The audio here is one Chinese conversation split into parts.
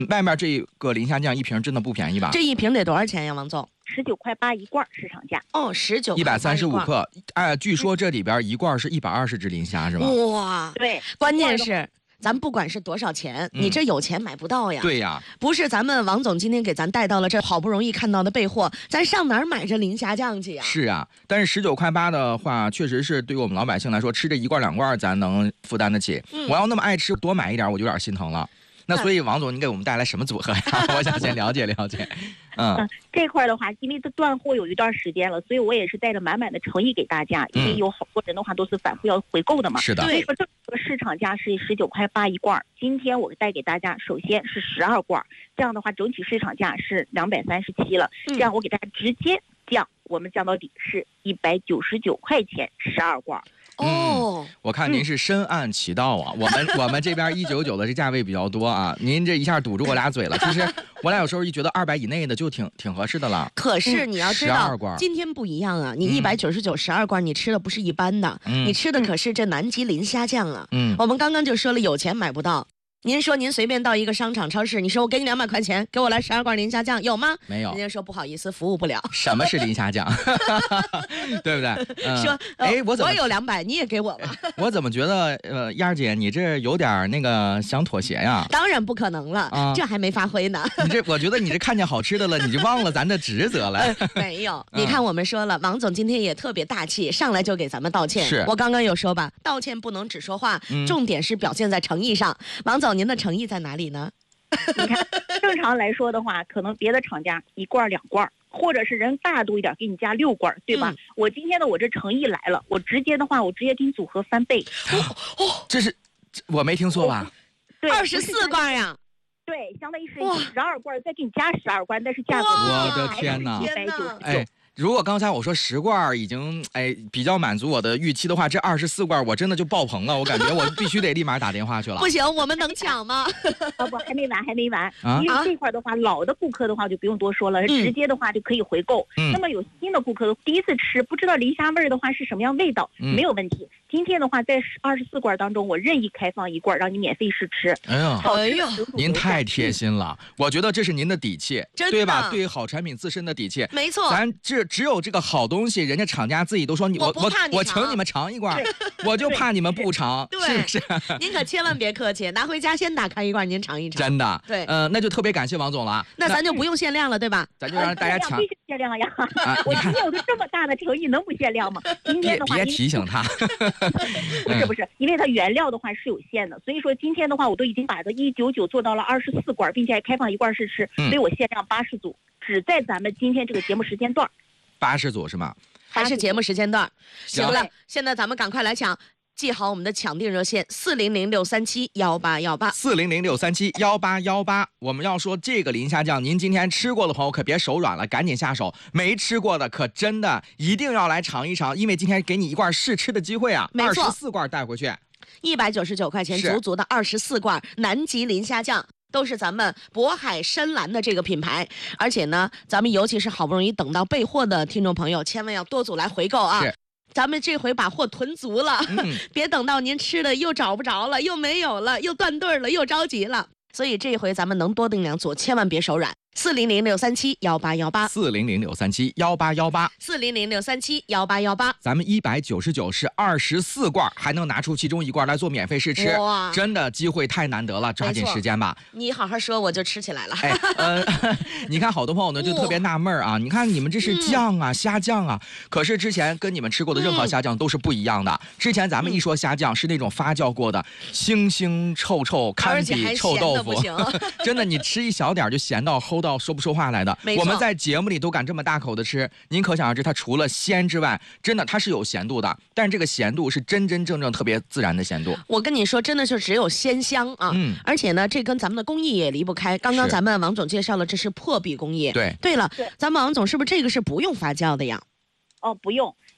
外面这个磷虾酱一瓶真的不便宜吧？ 这一瓶得多少钱呀，王总 ？19块8一罐市场价。 哦，19 135克。据说这里边一罐是120只磷虾是吧？ 哇， 对， 关键是。咱不管是多少钱，你这有钱买不到呀。 对呀， 不是咱们王总今天给咱带到了这好不容易看到的备货，咱上哪儿买这磷虾酱去呀？ 是啊，但是19块8的话，确实是对于我们老百姓来说，吃这一罐两罐咱能负担得起。我要那么爱吃，多买一点我就有点心疼了。那所以王总，你给我们带来什么组合呀？我想先了解了解。 这块的话，因为这断货有一段时间了，所以我也是带着满满的诚意给大家，因为有好多人的话都是反复要回购的嘛。 是的。 所以说这个市场价是19块8一罐，今天我带给大家，首先是12罐，这样的话整体市场价是237了，这样我给大家直接降，我们降到底是199块钱12罐。 我看您是深谙其道啊。我们这边199的这价位比较多啊，您这一下堵住我俩嘴了。其实我俩有时候一觉得200以内的就挺合适的了。 可是你要知道， 12罐今天不一样啊，你199 12罐，你吃的不是一般的，你吃的可是这南极磷虾酱啊。我们刚刚就说了，有钱买不到。您说您随便到一个商场超市，你说我给你200块钱，给我来12罐磷虾酱，有吗？ 没有。 人家说不好意思，服务不了。 什么是磷虾酱？对不对？ 说我有200，你也给我吧。 我怎么觉得燕儿姐你这有点那个想妥协呀？ 当然不可能了，这还没发挥呢。 我觉得你这看见好吃的了，你就忘了咱的职责了。 没有，你看我们说了，王总今天也特别大气，上来就给咱们道歉。 是我刚刚有说吧，道歉不能只说话，重点是表现在诚意上。王总，您的诚意在哪里呢？ 你看，正常来说的话，可能别的厂家1罐2罐，或者是人大度一点，给你加6罐，对吧？我今天的我这诚意来了，我直接的话，我直接给你组合翻倍。 这是我没听错吧？ 对 ，24罐呀。 对，相当于是12罐，再给你加12罐，但是价格我的天哪 ！199。 如果刚才我说10罐已经比较满足我的预期的话，这24罐我真的就爆棚了，我感觉我必须得立马打电话去了。 不行，我们能抢吗？ 不，还没完。因为这块的话，老的顾客的话就不用多说了，直接的话就可以回购。那么有新的顾客第一次吃，不知道磷虾味的话是什么样味道，没有问题。今天的话，在24罐当中，我任意开放1罐，让你免费试吃。 哎呦， 您太贴心了，我觉得这是您的底气，对吧？对于好产品自身的底气， 没错。 咱只有这个好东西，人家厂家自己都说我请你们尝一罐，我就怕你们不尝，是不是？ 您可千万别客气，拿回家先打开1罐，您尝一尝。 真的， 对， 那就特别感谢王总了。 那咱就不用限量了，对吧？ 咱就让大家抢。 必须限量呀！我今天有这么大的诚意，能不限量吗？今天的话， 别提醒他。 不是，因为它原料的话是有限的，所以说今天的话，我都已经把这199做到了24罐，并且还开放1罐试吃，所以我限量80组，只在咱们今天这个节目时间段。80 组是吗？ 还是节目时间段？行了，现在咱们赶快来抢。记好我们的抢订热线400-637-1818，400-637-1818。我们要说这个磷虾酱，您今天吃过的朋友可别手软了，赶紧下手；没吃过的可真的一定要来尝一尝，因为今天给你一罐试吃的机会啊！24罐带回去，199块钱，足的24罐南极磷虾酱。都是咱们渤海深蓝的这个品牌，而且呢，咱们尤其是好不容易等到备货的听众朋友，千万要多组来回购啊！咱们这回把货囤足了，别等到您吃的又找不着了，又没有了，又断队了，又着急了。所以这回咱们能多订2组，千万别手软。400-637-1818，400-637-1818，400-637-1818。咱们199是24罐，还能拿出其中1罐来做免费试吃，真的机会太难得了，抓紧时间吧。你好好说，我就吃起来了。你看好多朋友呢就特别纳闷啊，你看你们这是酱啊，虾酱啊，可是之前跟你们吃过的任何虾酱都是不一样的。之前咱们一说虾酱是那种发酵过的，腥腥臭臭，堪比臭豆腐，真的你吃一小点就咸到齁到说不出话来的。我们在节目里都敢这么大口的吃，您可想而知，它除了鲜之外，真的它是有咸度的，但是这个咸度是真真正正特别自然的咸度。我跟你说，真的就只有鲜香啊！而且呢，这跟咱们的工艺也离不开。刚刚咱们王总介绍了，这是破壁工艺。对了，咱们王总是不是这个是不用发酵的呀？ 不用，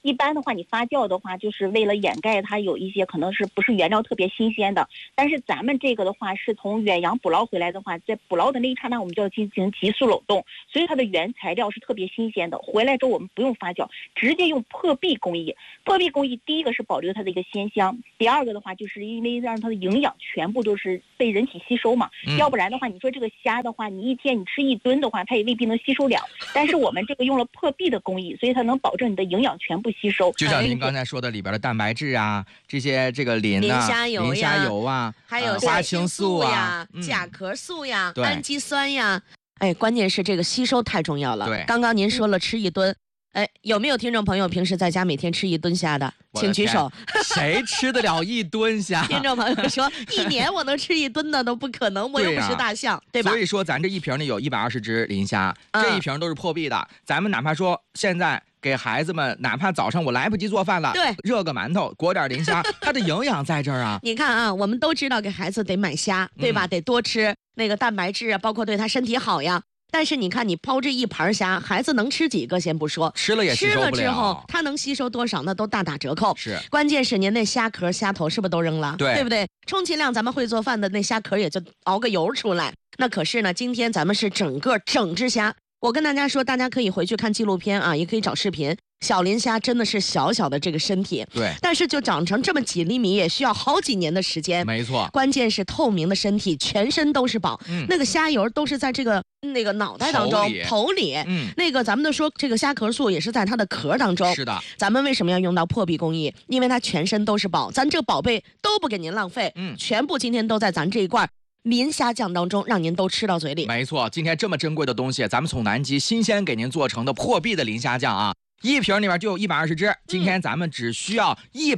一般的话，你发酵的话，就是为了掩盖它有一些可能是不是原料特别新鲜的。但是咱们这个的话，是从远洋捕捞回来的话，在捕捞的那一刹那，我们就要进行急速冷冻，所以它的原材料是特别新鲜的。回来之后我们不用发酵，直接用破壁工艺。破壁工艺第一个是保留它的一个鲜香，第二个的话，就是因为让它的营养全部都是被人体吸收嘛。要不然的话，你说这个虾的话，你一天你吃1吨的话，它也未必能吸收了。但是我们这个用了破壁的工艺，所以它能保证你的营养全部吸收。 就像您刚才说的，里边的蛋白质啊，这些这个磷虾油啊， 还有花青素呀、甲壳素呀、氨基酸呀。哎，关键是这个吸收太重要了。 对， 刚刚您说了吃1吨，哎，有没有听众朋友平时在家每天吃1吨虾的？请举手。 谁吃得了1吨虾？ 听众朋友说，1年我能吃1吨的都不可能，我又不是大象，对吧？ 所以说，咱这一瓶里有120只磷虾，这一瓶都是破壁的。咱们哪怕说现在给孩子们，哪怕早上我来不及做饭了， 对， 热个馒头裹点磷虾，它的营养在这儿啊。 你看啊，我们都知道给孩子得买虾，对吧？得多吃那个蛋白质啊，包括对他身体好呀。但是你看，你抛这一盘虾，孩子能吃几个先不说， 吃了也吸收不了。 吃了之后，他能吸收多少，那都大打折扣。 是， 关键是您那虾壳、虾头是不是都扔了？ 对， 对不对？充其量咱们会做饭的那虾壳也就熬个油出来。那可是呢，今天咱们是整只虾。我跟大家说，大家可以回去看纪录片啊，也可以找视频。小磷虾真的是小小的这个身体， 对， 但是就长成这么几厘米，也需要好几年的时间。 没错， 关键是透明的身体，全身都是宝。那个虾油都是在这个那个脑袋当中、头里。那个咱们都说这个虾壳素也是在它的壳当中。 是的， 咱们为什么要用到破壁工艺？因为它全身都是宝，咱这个宝贝都不给您浪费。全部今天都在咱这一罐磷虾酱当中，让您都吃到嘴里。 没错，今天这么珍贵的东西，咱们从南极新鲜给您做成的破壁的磷虾酱啊，一瓶里面就有120只，今天咱们只需要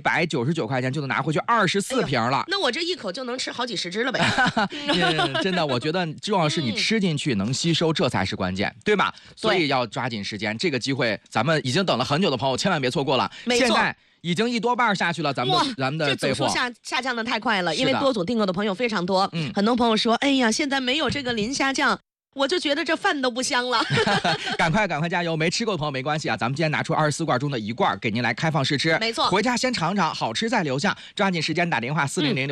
199块钱就能拿回去24瓶了。 那我这一口就能吃好几十只了呗。 真的，我觉得重要是你吃进去能吸收，这才是关键，对吧？所以要抓紧时间，这个机会咱们已经等了很久的朋友千万别错过了。 没错， 现在已经1多半下去了，咱们的这总数下降的太快了，因为多组订购的朋友非常多。很多朋友说，哎呀，现在没有这个磷虾酱，我就觉得这饭都不香了。 赶快加油！没吃过的朋友没关系啊，咱们今天拿出24罐中的1罐给您来开放试吃。 没错， 回家先尝尝，好吃再留下。抓紧时间打电话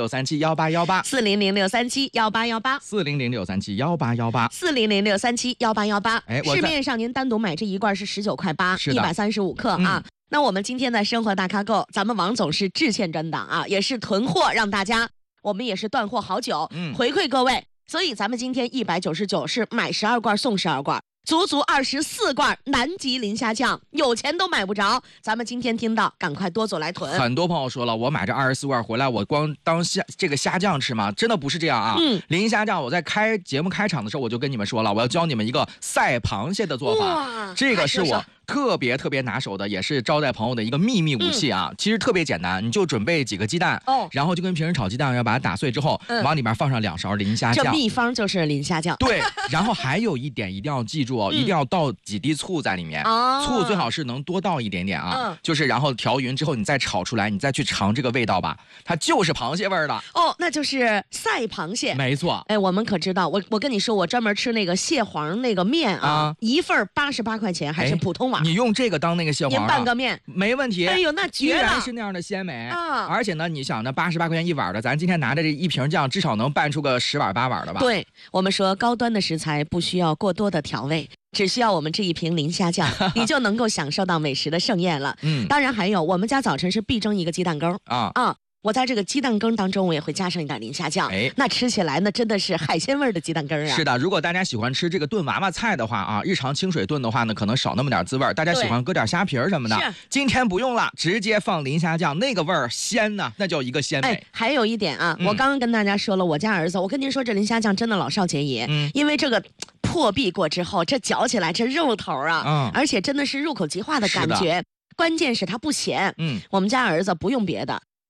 400-637-1818，400-637-1818，400-637-1818。市面上您单独买这一罐是19块8，135克啊。那我们今天的生活大咖购，咱们王总是致歉专档啊，也是囤货让大家，我们也是断货好久，回馈各位。所以咱们今天199是买12罐送12罐，足24罐南极磷虾酱，有钱都买不着。咱们今天听到，赶快多组来囤。 很多朋友说了，我买这24罐回来，我光当这个虾酱吃吗？真的不是这样啊！磷虾酱，我在节目开场的时候我就跟你们说了，我要教你们一个赛螃蟹的做法，这个是我特别拿手的，也是招待朋友的一个秘密武器啊！其实特别简单，你就准备几个鸡蛋，然后就跟平时炒鸡蛋一样，把它打碎之后，往里面放上2勺磷虾酱。 这秘方就是磷虾酱。 对，然后还有一点一定要记住哦，一定要倒几滴醋在里面，醋最好是能多倒一点点啊。就是然后调匀之后，你再炒出来，你再去尝这个味道吧，它就是螃蟹味儿的。 那就是赛螃蟹。 没错。 哎，我们可知道，我跟你说，我专门吃那个蟹黄那个面啊，一份88块钱，还是普通碗。 你用这个当那个蟹黄， 您拌个面没问题。 哎呦，那绝了， 依然是那样的鲜美啊！而且呢，你想那88块钱一碗的，咱今天拿着这一瓶酱，至少能拌出个10碗8碗的吧？ 对，我们说高端的食材不需要过多的调味，只需要我们这一瓶磷虾酱，你就能够享受到美食的盛宴了。当然还有，我们家早晨是必蒸一个鸡蛋羹啊。我在这个鸡蛋羹当中，我也会加上一点磷虾酱，那吃起来那真的是海鲜味的鸡蛋羹啊！ 是的，如果大家喜欢吃这个炖娃娃菜的话啊，日常清水炖的话呢，可能少那么点滋味。大家喜欢搁点虾皮什么的，今天不用了，直接放磷虾酱，那个味儿鲜呢，那叫一个鲜美。 还有一点啊，我刚刚跟大家说了，我家儿子，我跟您说，这磷虾酱真的老少皆宜，因为这个破壁过之后，这嚼起来这肉头啊，而且真的是入口即化的感觉。关键是它不咸，我们家儿子不用别的。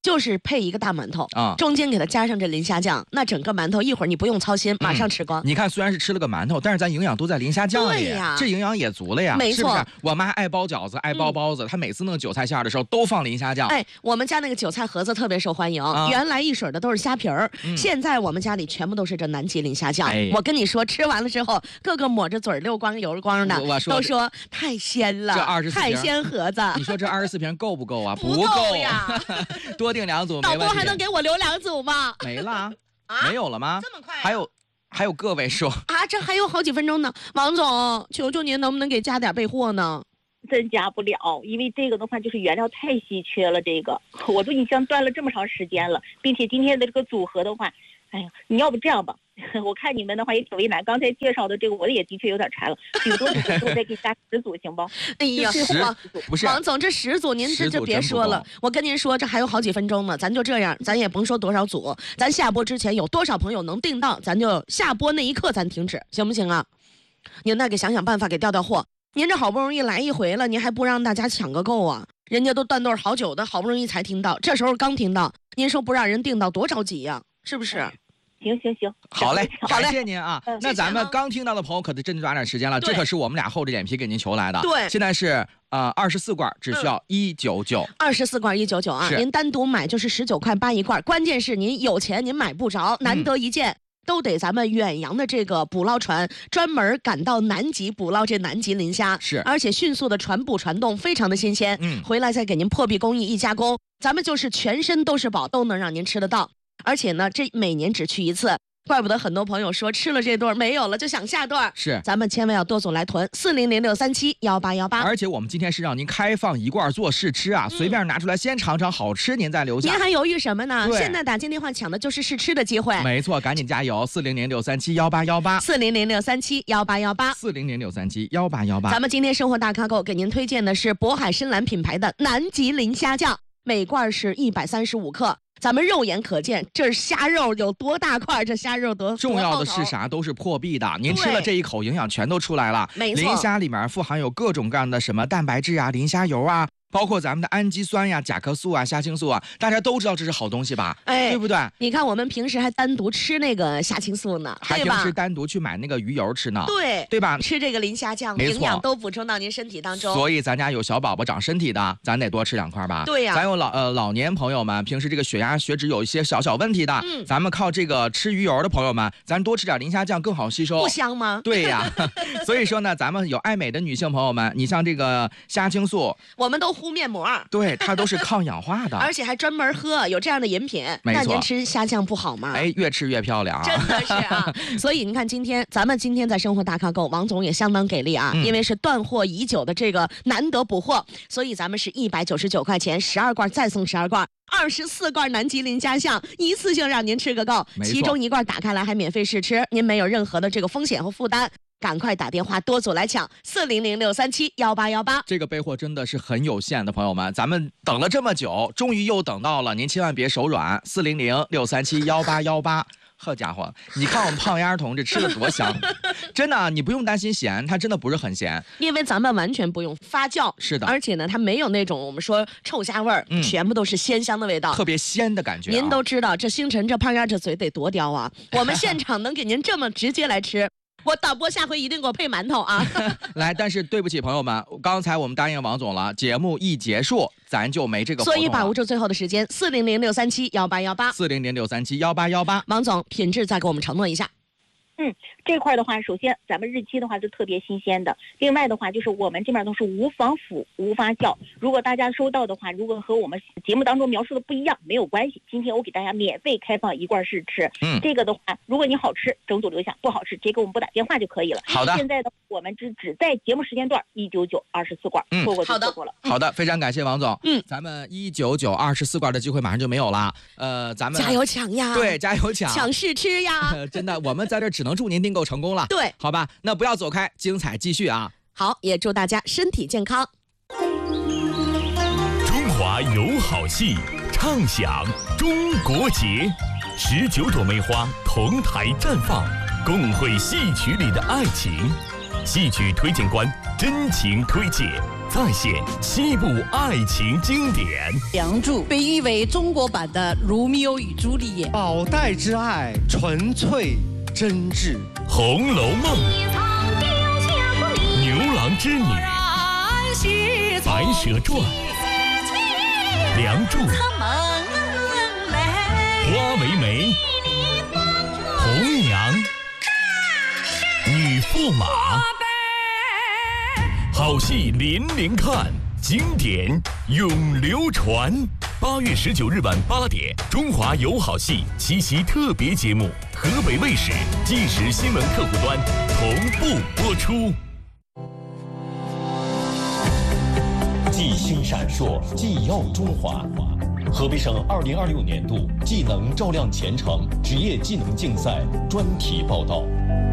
就是配一个大馒头啊，中间给它加上这磷虾酱，那整个馒头一会儿你不用操心，马上吃光。 你看，虽然是吃了个馒头，但是咱营养都在磷虾酱里，这营养也足了呀， 没错。 是不是？我妈爱包饺子，爱包包子，她每次弄韭菜馅的时候都放磷虾酱。 哎，我们家那个韭菜盒子特别受欢迎，原来一水的都是虾皮儿，现在我们家里全部都是这南极磷虾酱。我跟你说，吃完了之后，个个抹着嘴溜光油光的，都说太鲜了。 这24瓶海鲜盒子， 你说这24瓶够不够啊？ 不够呀， 多订2组。 导播还能给我留2组吗？ 没了，没有了吗？ 这么快？ 还有个位数啊？这还有好几分钟呢。王总，求求您能不能给加点备货呢？ 真加不了，因为这个的话就是原料太稀缺了。这个我都已经断了这么长时间了，并且今天的这个组合的话，哎呀，你要不这样吧，我看你们的话也挺为难。刚才介绍的这个我也的确有点馋了，顶多我再给加10组行不？ 哎呀， 不是王总，这10组您这就别说了。我跟您说，这还有好几分钟呢，咱就这样，咱也甭说多少组，咱下播之前有多少朋友能订到，咱就下播那一刻咱停止，行不行啊？您再给想想办法给调货。您这好不容易来一回了，您还不让大家抢个够啊？人家都断队好久的，好不容易才听到，这时候刚听到，您说不让人订到多着急呀？是不是？ 行， 好嘞，感谢您啊。那咱们刚听到的朋友可得真抓点时间了，这可是我们俩厚着脸皮给您求来的。 对， 现在是24罐，只需要199，24 罐199啊。您单独买就是19块8一罐，关键是您有钱您买不着，难得一见。都得咱们远洋的这个捕捞船专门赶到南极捕捞这南极磷虾， 是， 而且迅速的传捕传动，非常的新鲜。回来再给您破壁工艺一加工，咱们就是全身都是宝，都能让您吃得到。而且呢，这每年只去一次。怪不得很多朋友说吃了这顿没有了就想下顿， 是， 咱们千万要多组来囤400-637-1818。 而且我们今天是让您开放1罐做试吃啊，随便拿出来先尝尝，好吃您再留下。 您还犹豫什么呢？现在打进电话抢的就是试吃的机会。 没错，赶紧加油！400-637-1818，400-637-1818，400-637-1818。 咱们今天生活大咖购给您推荐的是渤海深蓝品牌的南极磷虾酱，每罐是135克。咱们肉眼可见，这虾肉有多大块？这虾肉多重要的是啥？都是破壁的。您吃了这一口，营养全都出来了。 没错， 磷虾里面富含有各种各样的什么蛋白质啊、磷虾油啊，包括咱们的氨基酸呀、甲壳素啊、虾青素啊，大家都知道这是好东西吧？哎，对不对？ 你看我们平时还单独吃那个虾青素呢， 还平时单独去买那个鱼油吃呢，对吧？ 吃这个磷虾酱，营养都补充到您身体当中。 所以咱家有小宝宝长身体的，咱得多吃2块吧？ 对呀。 咱有老年朋友们，平时这个血压血脂有一些小问题的，咱们靠这个吃鱼油的朋友们，咱多吃点磷虾酱更好吸收， 不香吗？ 对呀。所以说呢，咱们有爱美的女性朋友们，你像这个虾青素， 我们都敷面膜。 对，它都是抗氧化的， 而且还专门喝，有这样的饮品。那您吃虾酱不好吗？ 哎，越吃越漂亮啊！ 真的是啊。所以您看，咱们今天在生活大咖购，王总也相当给力啊，因为是断货已久的这个难得补货，所以咱们是199块钱12罐再送12罐。24罐南极磷虾酱，一次性让您吃个够，其中1罐打开来还免费试吃，您没有任何的这个风险和负担。赶快打电话多组来抢400-637-1818。 这个备货真的是很有限的，朋友们，咱们等了这么久，终于又等到了，您千万别手软，400-637-1818。好家伙，你看我们胖丫同志吃的多香，真的，你不用担心咸，它真的不是很咸， 因为咱们完全不用发酵， 是的， 而且呢，它没有那种我们说臭虾味儿，全部都是鲜香的味道， 特别鲜的感觉。 您都知道，这星辰这胖丫这嘴得多刁啊，我们现场能给您这么直接来吃。我导播下回一定给我配馒头啊！ 来，但是对不起朋友们，刚才我们答应王总了，节目一结束，咱就没这个活动了， 所以把握住最后的时间，400-637-1818，400-637-1818。王总，品质再给我们承诺一下。 这块的话，首先咱们日期的话是特别新鲜的，另外的话就是我们这边都是无防腐无发酵，如果大家收到的话，如果和我们节目当中描述的不一样没有关系，今天我给大家免费开放1罐试吃。这个的话，如果你好吃整组留下，不好吃直接给我们拨打电话就可以了。 好的， 现在的我们只在节目时间段19924罐，错过就错过了。 好的，非常感谢王总。咱们19924罐的机会马上就没有了，咱们加油抢呀！ 对，加油抢， 抢试吃呀！ 真的，我们在这只能祝您订购成功了。 对， 好吧，那不要走开，精彩继续啊！ 好，也祝大家身体健康。 中华有好戏，畅享中国节，19朵梅花同台绽放，共绘戏曲里的爱情。 戏曲推荐官真情推介，再现7部爱情经典。 《梁祝》被誉为中国版的《罗密欧与朱丽叶》， 宝黛之爱纯粹真挚，《 红楼梦》、牛郎织女、白蛇传、梁祝、花为媒、红娘、女驸马，好戏连连看，经典永流传。8月19日晚8点，中华有好戏7期特别节目，河北卫视即时新闻客户端同步播出。 技星闪烁，技耀中华。河北省2026年度技能照亮前程职业技能竞赛专题报道。